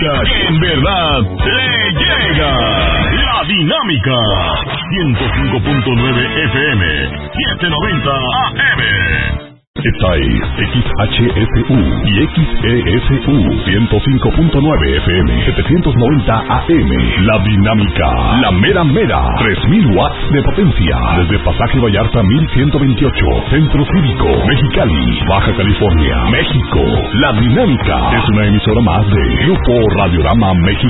música que en verdad le llega. La Dinámica. 105.9 FM, 790 AM. Esta es XHSU y XESU 105.9 FM 790 AM. La Dinámica, la mera mera, 3000 watts de potencia. Desde Pasaje Vallarta 1128, Centro Cívico, Mexicali, Baja California, México. La Dinámica es una emisora más de Grupo Radiorama México.